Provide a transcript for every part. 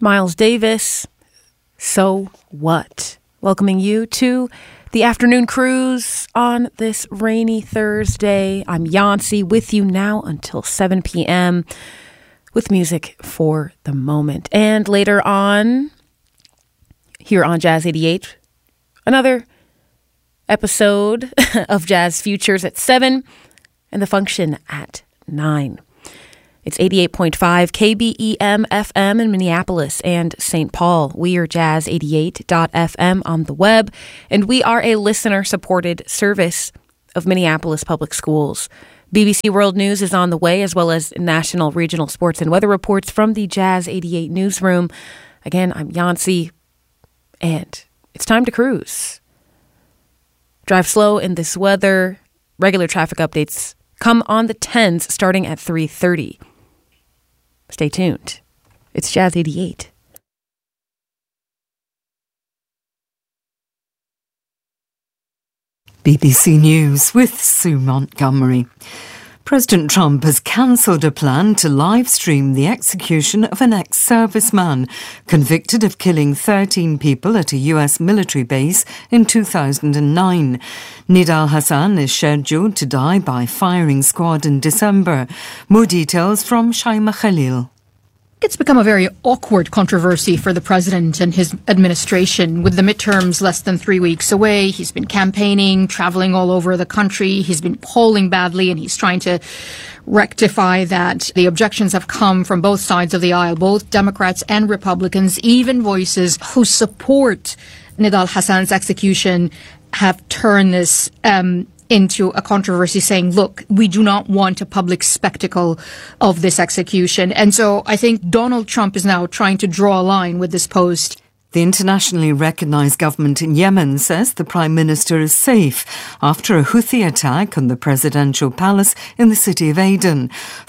Miles Davis, So What? Welcoming you to the afternoon cruise on this rainy Thursday. I'm Yancy with you now until 7 p.m. with music for the moment. And later on, here on Jazz 88, another episode of Jazz Futures at 7 and The Function at 9. It's 88.5 KBEM FM in Minneapolis and St. Paul. We are jazz88.fm on the web, and we are a listener-supported service of Minneapolis Public Schools. BBC World News is on the way, as well as national, regional sports and weather reports from the Jazz 88 newsroom. Again, I'm Yancy, and it's time to cruise. Drive slow in this weather. Regular traffic updates come on the 10s starting at 3:30. Stay tuned. It's Jazz 88. BBC News with Sue Montgomery. President Trump has cancelled a plan to live stream the execution of an ex-serviceman convicted of killing 13 people at a US military base in 2009. Nidal Hassan is scheduled to die by firing squad in December. More details from Shaima Khalil. It's become a very awkward controversy for the president and his administration. With the midterms less than 3 weeks away, he's been campaigning, traveling all over the country. He's been polling badly, and he's trying to rectify that. The objections have come from both sides of the aisle, both Democrats and Republicans. Even voices who support Nidal Hassan's execution have turned this into a controversy, saying, look, we do not want a public spectacle of this execution. And so I think Donald Trump is now trying to draw a line with this post. The internationally recognised government in Yemen says the Prime Minister is safe after a Houthi attack on the presidential palace in the city of Aden.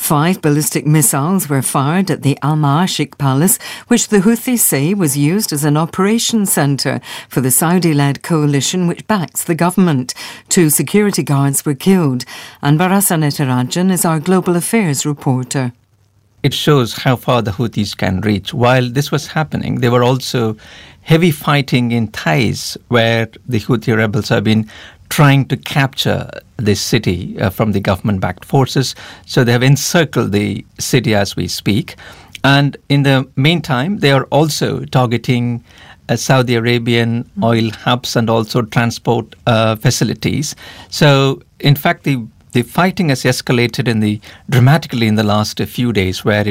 5 ballistic missiles were fired at the Al Ma'ashik Palace, which the Houthis say was used as an operations centre for the Saudi-led coalition which backs the government. 2 security guards were killed. Anbar Hassanetarajan is our global affairs reporter. It shows how far the Houthis can reach. While this was happening, there were also heavy fighting in Taiz, where the Houthi rebels have been trying to capture this city from the government-backed forces. So they have encircled the city as we speak. And in the meantime, they are also targeting Saudi Arabian oil hubs and also transport facilities. So, in fact, the fighting has escalated dramatically in the last few days, where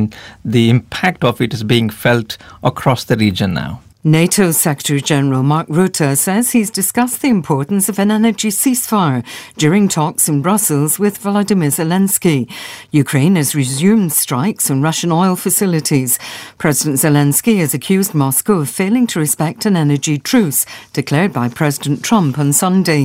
the impact of it is being felt across the region now. NATO Secretary-General Mark Rutte says he's discussed the importance of an energy ceasefire during talks in Brussels with Volodymyr Zelensky. Ukraine has resumed strikes on Russian oil facilities. President Zelensky has accused Moscow of failing to respect an energy truce declared by President Trump on Sunday.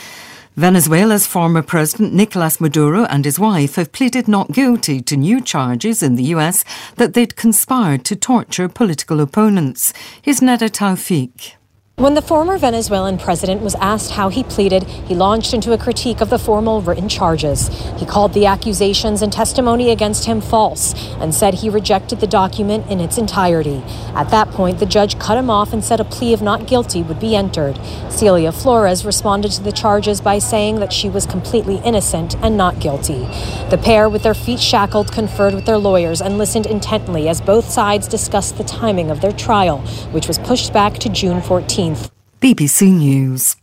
Venezuela's former president Nicolas Maduro and his wife have pleaded not guilty to new charges in the US that they'd conspired to torture political opponents. Here's Neda Tawfiq. When the former Venezuelan president was asked how he pleaded, he launched into a critique of the formal written charges. He called the accusations and testimony against him false and said he rejected the document in its entirety. At that point, the judge cut him off and said a plea of not guilty would be entered. Celia Flores responded to the charges by saying that she was completely innocent and not guilty. The pair, with their feet shackled, conferred with their lawyers and listened intently as both sides discussed the timing of their trial, which was pushed back to June 14th. BBC News.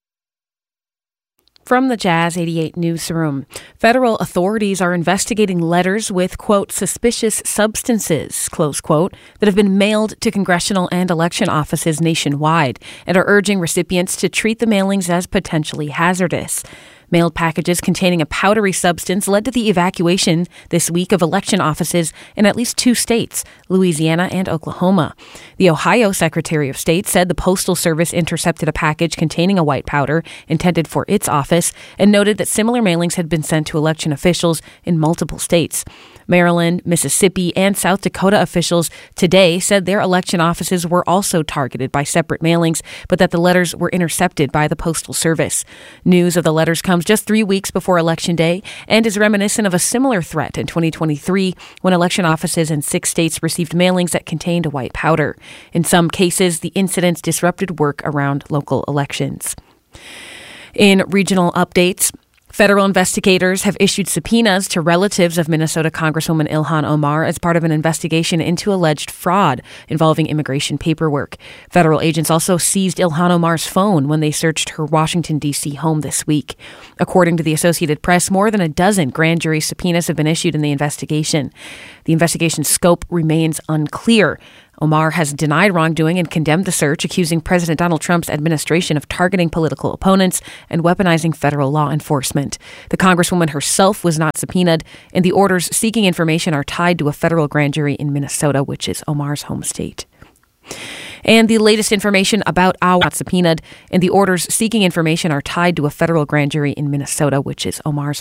From the Jazz 88 newsroom, federal authorities are investigating letters with, quote, suspicious substances, close quote, that have been mailed to congressional and election offices nationwide and are urging recipients to treat the mailings as potentially hazardous. Mailed packages containing a powdery substance led to the evacuation this week of election offices in at least 2 states, Louisiana and Oklahoma. The Ohio Secretary of State said the Postal Service intercepted a package containing a white powder intended for its office and noted that similar mailings had been sent to election officials in multiple states. Maryland, Mississippi, and South Dakota officials today said their election offices were also targeted by separate mailings, but that the letters were intercepted by the Postal Service. News of the letters comes comes just 3 weeks before Election Day and is reminiscent of a similar threat in 2023 when election offices in 6 states received mailings that contained white powder. In some cases, the incidents disrupted work around local elections. In regional updates, federal investigators have issued subpoenas to relatives of Minnesota Congresswoman Ilhan Omar as part of an investigation into alleged fraud involving immigration paperwork. Federal agents also seized Ilhan Omar's phone when they searched her Washington, D.C. home this week. According to the Associated Press, more than a dozen grand jury subpoenas have been issued in the investigation. The investigation's scope remains unclear. Omar has denied wrongdoing and condemned the search, accusing President Donald Trump's administration of targeting political opponents and weaponizing federal law enforcement. The Congresswoman herself was not subpoenaed, and the orders seeking information are tied to a federal grand jury in Minnesota, which is Omar's home state. And the latest information about not subpoenaed, and the orders seeking information are tied to a federal grand jury in Minnesota, which is Omar's